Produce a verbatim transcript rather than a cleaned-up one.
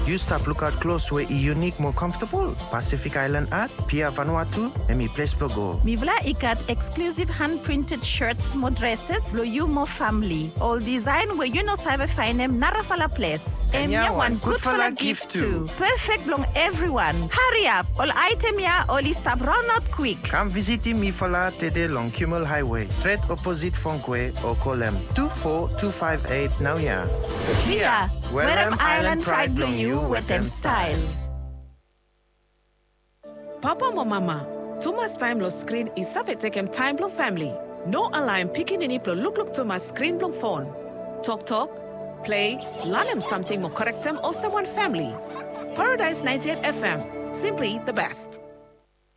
You stop look out close where e unique more comfortable. Pacific Island Art, Pia Vanuatu, and me place go. Mi vla ikat exclusive hand-printed shirts, more dresses, lo you more family. All design where you know sabe find them narafala place. And ya one one good for la gift too. Perfect long everyone. Hurry up. All item ya only stop run out quick. Come visit me for la today long Kimmel Highway, straight opposite Funkwe, or call them two four two five eight now ya. Pia, where am Island pride belong you with them style. Papa mo mama, too much time lo screen is save take him time lo family. No alarm picking any plo look look to my screen blom phone. Talk talk, play, learn him something more correct him also one family. Paradise ninety-eight F M, simply the best.